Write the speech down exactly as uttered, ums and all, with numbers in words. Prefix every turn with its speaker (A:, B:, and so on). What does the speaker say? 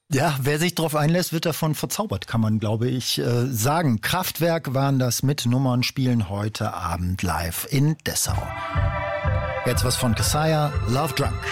A: Ja, wer sich darauf einlässt, wird davon verzaubert, kann man, glaube ich, äh, sagen. Kraftwerk waren das mit Nummern, spielen heute Abend live in Dessau. Jetzt was von Kassaya, Love Drunk.